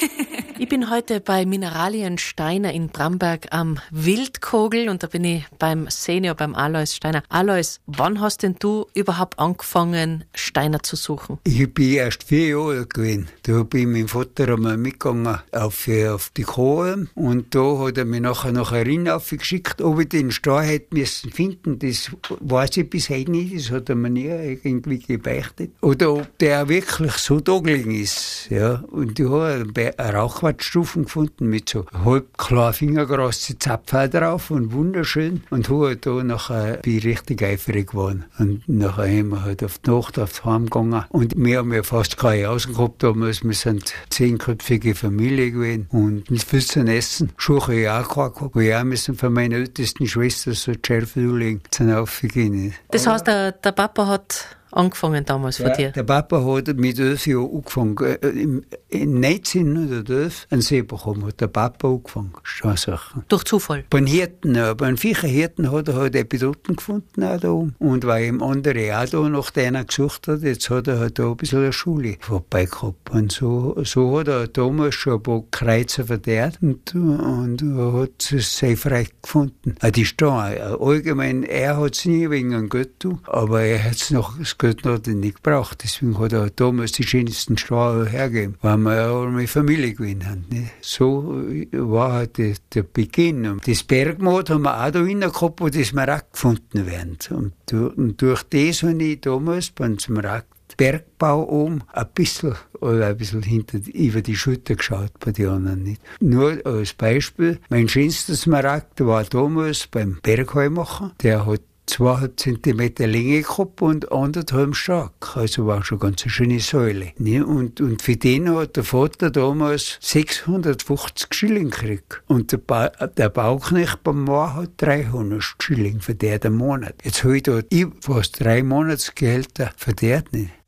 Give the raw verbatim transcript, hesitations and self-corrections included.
Ich bin heute bei Mineralien Steiner in Bramberg am Wildkogel und da bin ich beim Senior, beim Alois Steiner. Alois, wann hast denn du überhaupt angefangen, Steiner zu suchen? Ich bin erst vier Jahre alt gewesen. Da bin ich mit dem Vater einmal mitgegangen auf, auf die Kohle und da hat er mich nachher nach Rin aufgeschickt, ob ich den Stein hätte müssen finden. Das weiß ich bis heute nicht, das hat er mir nie irgendwie gebeichtet. Oder ob der wirklich so da gelegen ist. Ja. Und ich habe eine Rauchwartstufen gefunden mit so halb klar fingergroße Zapfen drauf und wunderschön. Und habe da nachher bin ich richtig eifrig geworden. Und nachher haben wir halt auf die Nacht aufs Heim gegangen. Und wir haben ja fast keine Außen gehabt damals. Wir sind zehnköpfige Familie gewesen. Und fürs zum Essen Schuhe habe ich auch keine gehabt. Weil ich auch müssen von meiner ältesten Schwester so die Schärfe zulegen, sind aufgehen. Das heißt, der, der Papa hat angefangen damals von ja, dir? Der Papa hat mit elf Jahren angefangen. In neunzehnhundertelf einen See bekommen, hat der Papa angefangen. Steinsachen. Durch Zufall? Bei den Hirten, bei den Viecherhirten hat er halt Epidoten gefunden auch da oben. Und weil ihm andere auch da nach denen gesucht hat, jetzt hat er halt da ein bisschen eine Schule vorbei gehabt. Und so, so hat er damals schon ein paar Kreuze verdient und, und hat es sehr frei gefunden. Auch die Steine, allgemein, er hat es nie wegen einem Geld getan, aber er hat es noch, das Geld hat er nicht gebraucht. Deswegen hat er damals die schönsten Steine hergegeben, weil wir ja auch eine Familie gewesen haben. Nicht? So war halt der, der Beginn. Und das Bergmod haben wir auch da drinnen gehabt, wo die Smaragd gefunden werden. Und, und durch das habe ich damals beim Smaragdbergbau oben ein bisschen, oder ein bisschen hinter, über die Schulter geschaut, bei den anderen nicht. Nur als Beispiel, mein schönster Smaragd war damals beim Bergheumacher, der hat zweieinhalb Zentimeter Länge gehabt und anderthalb stark. Also war schon ganz eine schöne Säule. Ne? Und, und für den hat der Vater damals sechshundertfünfzig Schilling gekriegt. Und der, ba der Bauknecht beim Mann hat dreihundert Schilling verdient im Monat. Jetzt habe ich da fast drei Monatsgehälter verdient. Nicht?